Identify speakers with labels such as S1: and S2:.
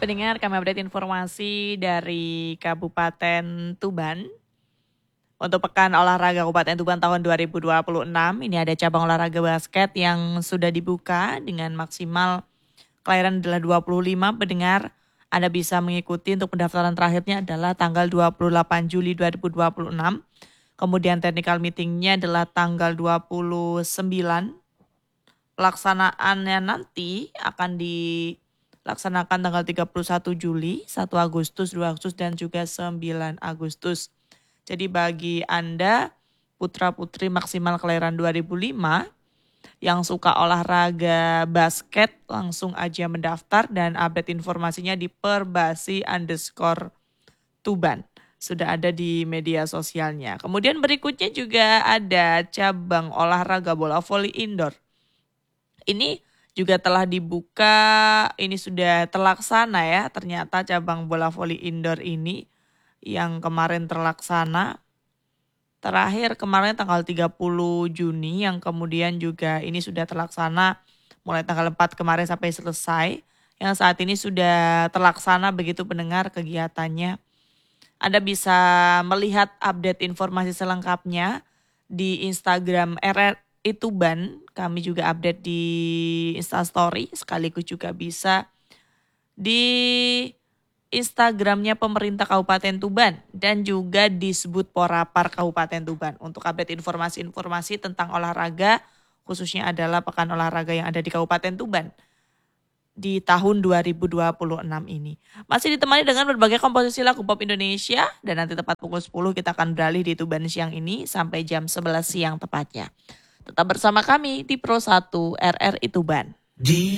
S1: pendengar, kami update informasi dari Kabupaten Tuban. Untuk Pekan Olahraga Kabupaten Tuban tahun 2026, ini ada cabang olahraga basket yang sudah dibuka dengan maksimal kelahiran adalah 25 pendengar. Anda bisa mengikuti untuk pendaftaran terakhirnya adalah tanggal 28 Juli 2026. Kemudian technical meetingnya adalah tanggal 29. Pelaksanaannya nanti akan dilaksanakan tanggal 31 Juli, 1 Agustus, 2 Agustus, dan juga 9 Agustus. Jadi bagi Anda putra-putri maksimal kelahiran 2005 yang suka olahraga basket, langsung aja mendaftar dan update informasinya di @perbasi_Tuban. Sudah ada di media sosialnya. Kemudian berikutnya juga ada cabang olahraga bola voli indoor. Ini juga telah dibuka, ini sudah terlaksana ya. Ternyata cabang bola voli indoor ini yang kemarin terlaksana. Terakhir kemarin tanggal 30 Juni yang kemudian juga ini sudah terlaksana mulai tanggal 4 kemarin sampai selesai. Yang saat ini sudah terlaksana begitu pendengar kegiatannya. Anda bisa melihat update informasi selengkapnya di Instagram RRI Tuban. Kami juga update di Instastory, sekaligus juga bisa di Instagramnya pemerintah Kabupaten Tuban dan juga disebut Porapar Kabupaten Tuban untuk update informasi-informasi tentang olahraga, khususnya adalah pekan olahraga yang ada di Kabupaten Tuban di tahun 2026 ini. Masih ditemani dengan berbagai komposisi lagu pop Indonesia dan nanti tepat pukul 10 kita akan beralih di Tuban siang ini sampai jam 11 siang tepatnya. Tetap bersama kami di Pro 1 RRI Tuban.